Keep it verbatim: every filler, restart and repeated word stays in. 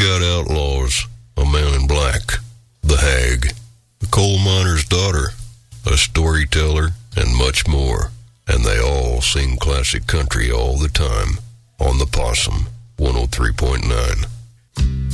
got outlaws, a man in black, the hag, the coal miner's daughter, a storyteller, and much more. And they all sing classic country all the time on the Possum one oh three point nine.